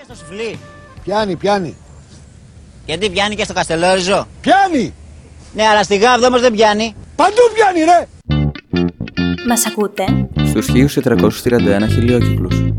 στο σουφλί. Πιάνει. Γιατί πιάνει και στο Καστελόριζο. Πιάνει! Ναι, αλλά στη Γάβδο όμως δεν πιάνει. Παντού πιάνει ρε! Μας ακούτε? Στους 1431 χιλιόκυκλους.